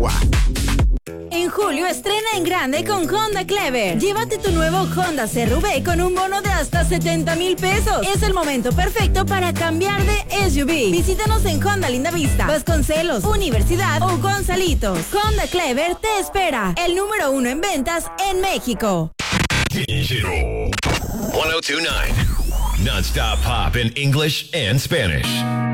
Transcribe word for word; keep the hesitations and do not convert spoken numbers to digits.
agua. En julio estrena en grande con Honda Clever. Llévate tu nuevo Honda C R V con un bono de hasta setenta mil pesos. Es el momento perfecto para cambiar de S U V. Visítanos en Honda Lindavista, Vasconcelos, Universidad o Gonzalitos. Honda Clever te espera. El número uno en ventas en México. Digital one oh two point nine. Non-stop pop in English and Spanish.